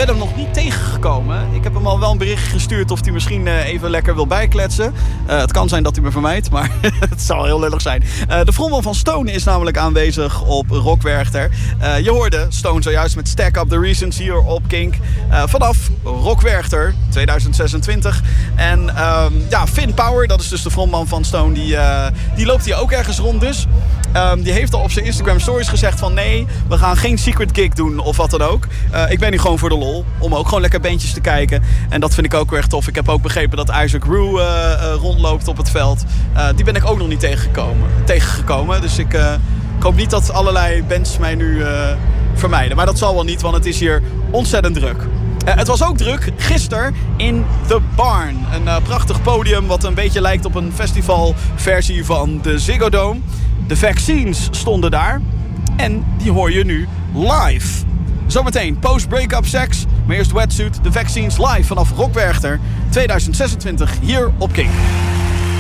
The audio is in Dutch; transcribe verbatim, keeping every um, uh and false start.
ben hem nog niet tegengekomen. Ik heb hem al wel een bericht gestuurd of hij misschien uh, even lekker wil bijkletsen. Uh, het kan zijn dat hij me vermijdt, maar het zal heel lullig zijn. Uh, de frontman van Stone is namelijk aanwezig op Rock Werchter. Uh, je hoorde Stone zojuist met Stack Up The Reasons hier op Kink. Uh, vanaf Rock Werchter tweeduizend zesentwintig. En um, ja, Finn Power, dat is dus de frontman van Stone, die, uh, die loopt hier ook ergens rond dus. Um, die heeft al op zijn Instagram stories gezegd van nee, we gaan geen secret gig doen of wat dan ook. Uh, ik ben hier gewoon voor de lol, om ook gewoon lekker bandjes te kijken. En dat vind ik ook weer echt tof. Ik heb ook begrepen dat Isaac Rue uh, uh, rondloopt op het veld. Uh, die ben ik ook nog niet tegengekomen. tegengekomen. Dus ik, uh, ik hoop niet dat allerlei bands mij nu uh, vermijden. Maar dat zal wel niet, want het is hier ontzettend druk. Uh, het was ook druk gisteren in The Barn. Een uh, prachtig podium wat een beetje lijkt op een festivalversie van de Ziggo Dome. De Vaccines stonden daar. En die hoor je nu live. Zometeen post-break-up sex. Maar eerst Wetsuit, de Vaccines live vanaf Rock Werchter tweeduizend zesentwintig hier op Kink.